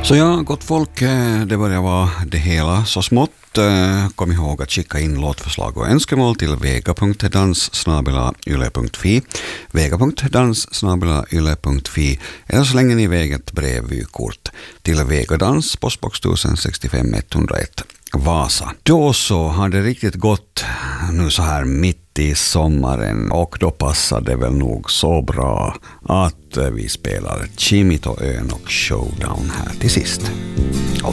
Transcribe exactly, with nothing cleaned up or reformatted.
Så ja, gott folk, det börjar vara det hela så smått. Kom ihåg att skicka in låtförslag och önskemål till vega punkt dans snabel-a yle punkt fi vega punkt dans snabel-a yle punkt fi eller så länge ni väget brevvykort till Vegadans, postbox tusen sextiofem etthundraett Vasa. Då så har det riktigt gott nu så här mitt i sommaren och då passar det väl nog så bra att vi spelar Chimitoön och Showdown här till sist.